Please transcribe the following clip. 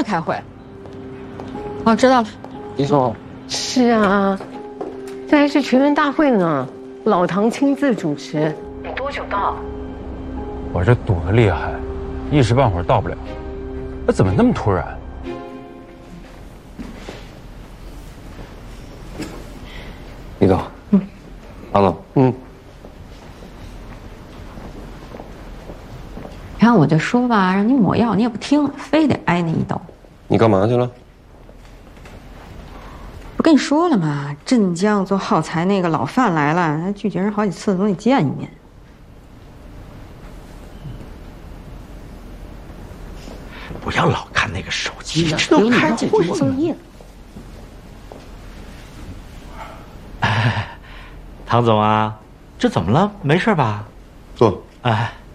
开会。哦，知道了。 李总。 是啊，这还是全员大会呢，老唐亲自主持。你多久到？ 我这堵得厉害，一时半会儿到不了。怎么那么突然？ 李总，唐总， 你看我就说吧，让你抹药你也不听，非得挨那一刀。 你干嘛去了？ 不跟你说了吗？镇江做耗材那个老范来了，他拒绝人好几次，总得见一面。 不要老看那个手机，这都开会作业。唐总啊，这怎么了？没事吧？ 坐。 哎。